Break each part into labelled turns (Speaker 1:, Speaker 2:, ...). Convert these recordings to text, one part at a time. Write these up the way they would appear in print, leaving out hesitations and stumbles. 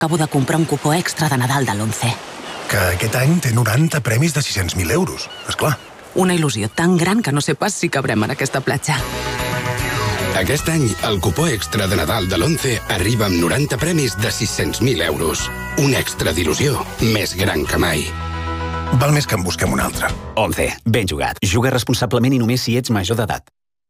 Speaker 1: Acabo de comprar un cupó extra de Nadal de l'11.
Speaker 2: Que aquest any té 90 premis de 600.000 euros, esclar.
Speaker 1: Una il·lusió tan gran que no sé pas si cabrem en aquesta platja.
Speaker 3: Aquest any, el cupó extra de Nadal de l'11 arriba amb 90 premis de 600.000 euros. Un extra d'il·lusió més gran que mai.
Speaker 2: Val més que en busquem un altre.
Speaker 4: 11. Ben jugat. Juga responsablement i només si ets major d'edat.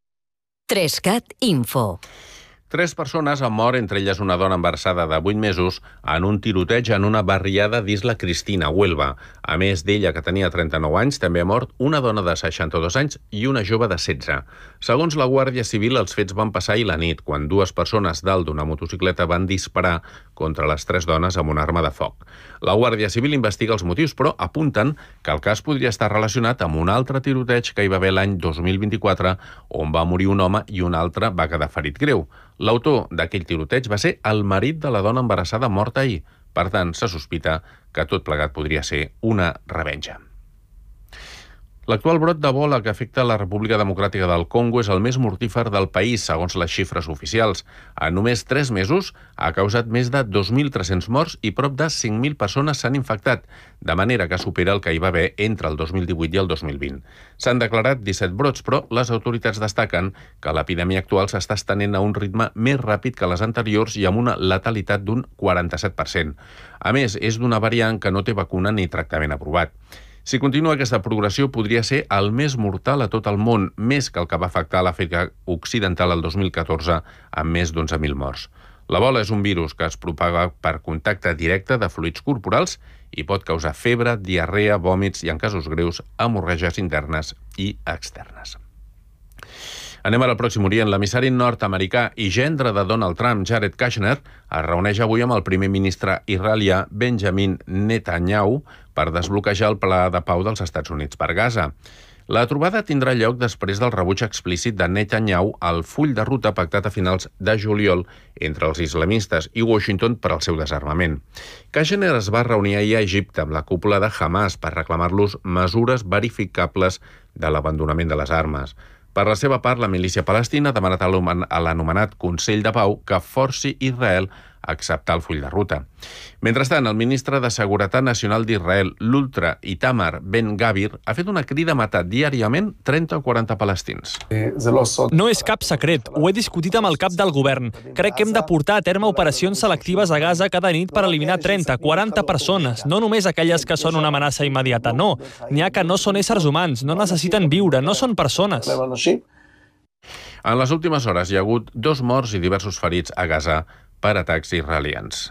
Speaker 5: 3CAT Info.
Speaker 6: 3 persones han mort, entre elles una dona embarassada de 8 mesos, en un tiroteig en una barriada d'Isla Cristina, Huelva. A més d'ella, que tenia 39 anys, també ha mort una dona de 62 anys i una jove de 16. Segons la Guàrdia Civil, els fets van passar ahir la nit, quan 2 persones dalt d'una motocicleta van disparar contra les 3 dones amb una arma de foc. La Guàrdia Civil investiga els motius, però apunten que el cas podria estar relacionat amb un altre tiroteig que hi va haver l'any 2024, on va morir un home i un altre va quedar ferit greu. L'autor d'aquell tiroteig va ser el marit de la dona embarassada morta ahir. Per tant, se sospita que tot plegat podria ser una revenja. L'actual brot d'Ebola que afecta la República Democràtica del Congo és el més mortífer del país, segons les xifres oficials. En només 3 mesos ha causat més de 2.300 morts i prop de 5.000 persones s'han infectat, de manera que supera el que hi va haver entre el 2018 i el 2020. S'han declarat 17 brots, però les autoritats destaquen que l'epidèmia actual s'està estenent a un ritme més ràpid que les anteriors i amb una letalitat d'un 47%. A més, és d'una variant que no té vacuna ni tractament aprovat. Si continua aquesta progressió, podria ser el més mortal a tot el món, més que el que va afectar l'Àfrica Occidental el 2014, amb més d'11.000 morts. L'Ebola és un virus que es propaga per contacte directe de fluids corporals i pot causar febre, diarrea, vòmits i, en casos greus, hemorràgies internes i externes. Anem al Pròxim Orient. L'emissari nord-americà i gendre de Donald Trump, Jared Kushner, es reuneix avui amb el primer ministre israelià Benjamin Netanyahu per desbloquejar el pla de pau dels Estats Units per Gaza. La trobada tindrà lloc després del rebuig explícit de Netanyahu al full de ruta pactat a finals de juliol entre els islamistes i Washington per al seu desarmament. Kushner es va reunir ahir a Egipte amb la cúpula de Hamas per reclamar-los mesures verificables de l'abandonament de les armes. Per la seva part, la milícia palestina ha demanat a l'anomenat Consell de Pau que forci Israel a acceptar el full de ruta. Mentrestant, el ministre de Seguretat Nacional d'Israel, l'Ultra Itamar Ben-Gavir, ha fet una crida a matar diàriament 30 o 40 palestins.
Speaker 7: No és cap secret, ho he discutit amb el cap del govern. Crec que hem de portar a terme operacions selectives a Gaza cada nit per eliminar 30, 40 persones, no només aquelles que són una amenaça immediata, no. N'hi ha que no són éssers humans, no necessiten viure, no són persones.
Speaker 6: En les últimes hores hi ha hagut 2 morts i diversos ferits a Gaza per atacs israelians.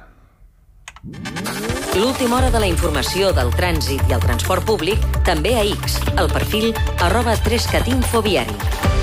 Speaker 5: L'última hora de la informació del trànsit i el transport públic també a X, el perfil @3catinfoviari.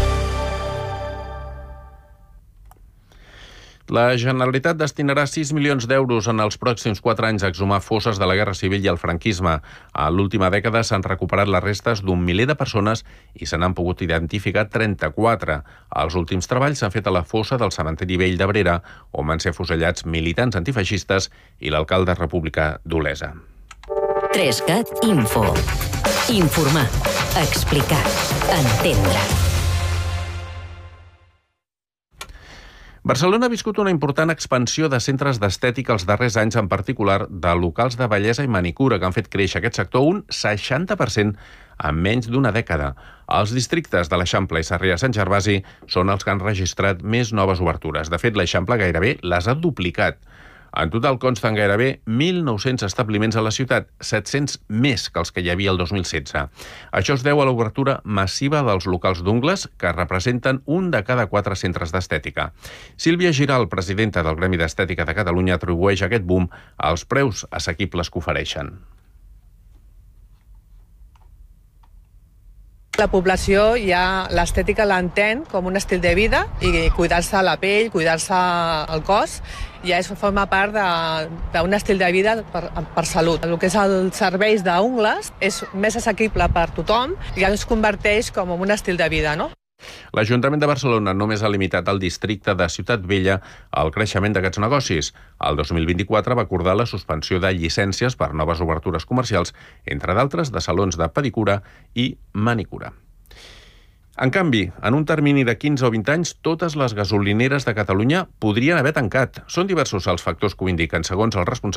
Speaker 6: La Generalitat destinarà 6 milions d'euros en els pròxims 4 anys a exhumar fosses de la Guerra Civil i el franquisme. A l'última dècada s'han recuperat les restes d'un miler de persones i se n'han pogut identificar 34. Els últims treballs s'han fet a la fossa del cementiri vell d'Abrera, on van ser afusellats militants antifeixistes i l'alcalde republicà d'Olesa.
Speaker 5: 3CAT Info. Informar, explicar, entendre.
Speaker 6: Barcelona ha viscut una important expansió de centres d'estètica els darrers anys, en particular de locals de bellesa i manicura, que han fet créixer aquest sector un 60% en menys d'una dècada. Els districtes de l'Eixample i Sarrià-Sant Gervasi són els que han registrat més noves obertures. De fet, l'Eixample gairebé les ha duplicat. En total consten gairebé 1.900 establiments a la ciutat, 700 més que els que hi havia el 2016. Això es deu a l'obertura massiva dels locals d'ungles, que representen un de cada 4 centres d'estètica. Sílvia Giral, presidenta del Gremi d'Estètica de Catalunya, atribueix aquest boom als preus assequibles que ofereixen.
Speaker 8: La població ja l'estètica l'entén com un estil de vida i cuidar-se la pell, cuidar-se el cos, ja forma part d'un estil de vida per salut. El que és els serveis d'ungles és més assequible per tothom i ja es converteix com un estil de vida, no?
Speaker 6: L'Ajuntament de Barcelona només ha limitat al districte de Ciutat Vella el creixement d'aquests negocis. El 2024 va acordar la suspensió de llicències per noves obertures comercials, entre d'altres de salons de pedicura i manicura. En canvi, en un termini de 15 o 20 anys, totes les gasolineres de Catalunya podrien haver tancat. Són diversos els factors que ho indiquen. Segons el responsable